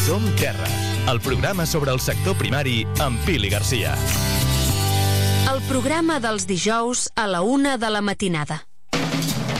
Som Terra, el programa sobre el sector primari amb Pili Garcia. El programa dels dijous a la 1 de la matinada.